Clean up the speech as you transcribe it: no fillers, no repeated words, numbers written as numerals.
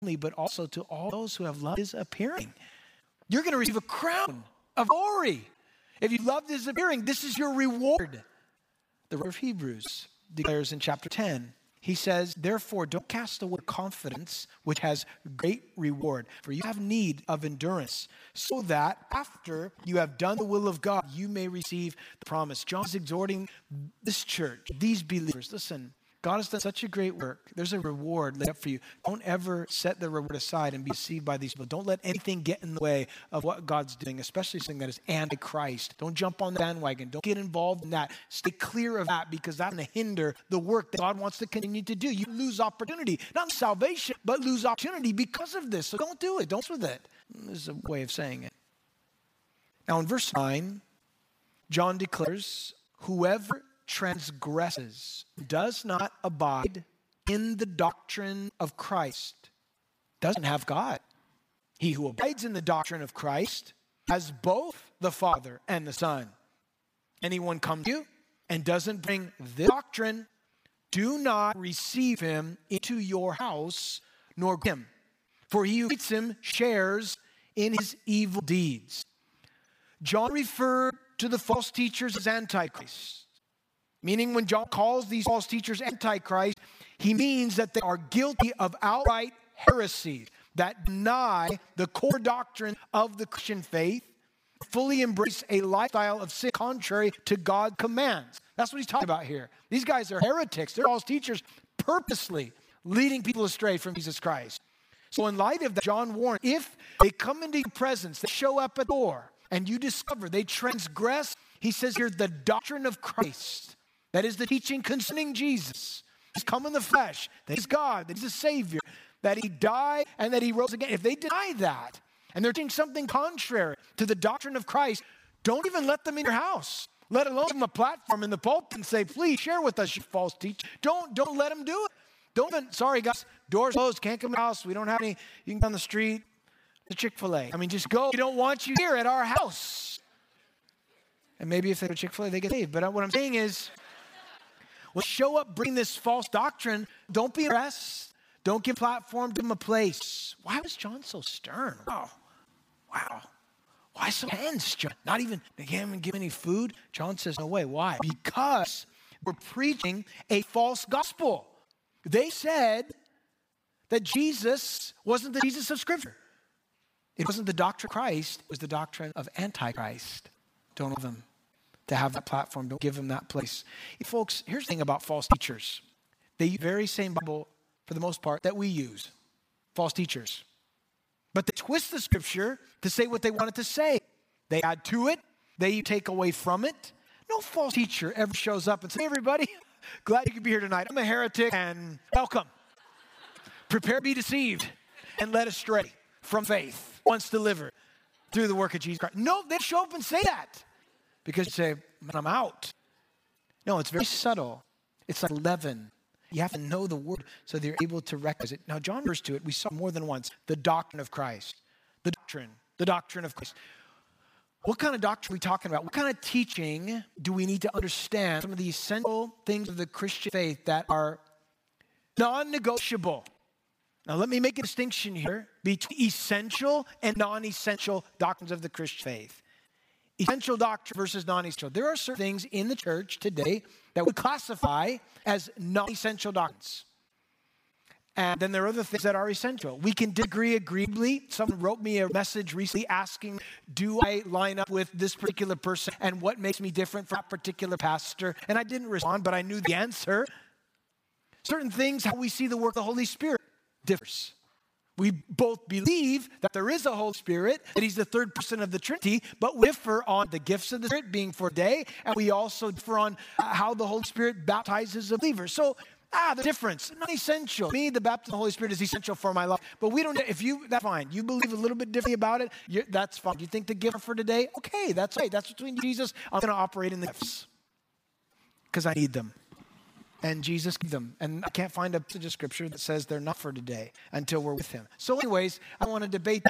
only, but also to all those who have loved his appearing. You're going to receive a crown of glory. If you loved his appearing, this is your reward. The writer of Hebrews declares in chapter 10, he says, therefore, don't cast away confidence, which has great reward, for you have need of endurance, so that after you have done the will of God, you may receive the promise. John is exhorting this church, these believers. Listen, God has done such a great work. There's a reward laid up for you. Don't ever set the reward aside and be deceived by these people. Don't let anything get in the way of what God's doing, especially something that is anti-Christ. Don't jump on the bandwagon. Don't get involved in that. Stay clear of that, because that's going to hinder the work that God wants to continue to do. You lose opportunity, not salvation, but lose opportunity because of this. So don't do it. Don't with it. This is a way of saying it. Now in verse 9, John declares, whoever transgresses, does not abide in the doctrine of Christ, doesn't have God. He who abides in the doctrine of Christ has both the Father and the Son. Anyone come to you and doesn't bring this doctrine, do not receive him into your house, nor him. For he who hates him shares in his evil deeds. John referred to the false teachers as antichrists. Meaning when John calls these false teachers antichrist, he means that they are guilty of outright heresy that deny the core doctrine of the Christian faith, fully embrace a lifestyle of sin contrary to God's commands. That's what he's talking about here. These guys are heretics. They're false teachers purposely leading people astray from Jesus Christ. So in light of that, John warned, if they come into your presence, they show up at the door, and you discover they transgress, he says here, the doctrine of Christ. That is the teaching concerning Jesus. He's come in the flesh, that he's God, that he's a Savior, that he died and that he rose again. If they deny that and they're teaching something contrary to the doctrine of Christ, don't even let them in your house. Let alone give them a platform in the pulpit and say, please share with us, you false teacher. Don't let them do it. Don't even, sorry guys, doors closed, can't come in the house. We don't have any, you can go on the street. The Chick-fil-A. I mean, just go. We don't want you here at our house. And maybe if they go to Chick-fil-A, they get saved. But what I'm saying is, when you show up, bring this false doctrine, don't be impressed. Don't give platform, give them a place. Why was John so stern? Wow. Why so tense, John? Not even, they can't even give any food? John says, no way. Why? Because we're preaching a false gospel. They said that Jesus wasn't the Jesus of Scripture. It wasn't the doctrine of Christ. It was the doctrine of Antichrist. Don't allow them to have that platform. Don't give them that place. Folks, here's the thing about false teachers. They use the very same Bible, for the most part, that we use. False teachers. But they twist the Scripture to say what they want it to say. They add to it. They take away from it. No false teacher ever shows up and says, hey, everybody, glad you could be here tonight. I'm a heretic and welcome. Prepare to be deceived and led astray from faith once delivered through the work of Jesus Christ. No, they show up and say that because you say, man, I'm out. No, it's very subtle. It's like leaven. You have to know the word so they're able to recognize it. Now, John refers to it, we saw more than once, the doctrine of Christ. The doctrine of Christ. What kind of doctrine are we talking about? What kind of teaching do we need to understand? Some of the essential things of the Christian faith that are non-negotiable. Now, let me make a distinction here between essential and non-essential doctrines of the Christian faith. Essential doctrine versus non-essential. There are certain things in the church today that we classify as non-essential doctrines. And then there are other things that are essential. We can disagree agreeably. Someone wrote me a message recently asking, do I line up with this particular person and what makes me different from that particular pastor? And I didn't respond, but I knew the answer. Certain things, how we see the work of the Holy Spirit differs. We both believe that there is a Holy Spirit, that he's the third person of the Trinity, but we differ on the gifts of the Spirit being for today, and we also differ on how the Holy Spirit baptizes a believer. So, the difference, not essential. To me, the baptism of the Holy Spirit is essential for my life. But we don't, that's fine. You believe a little bit differently about it, that's fine. You think the gift for today? Okay, that's right. That's between Jesus. I'm going to operate in the gifts because I need them. And Jesus gave them. And I can't find a passage of Scripture that says they're not for today until we're with him. So anyways, I want to debate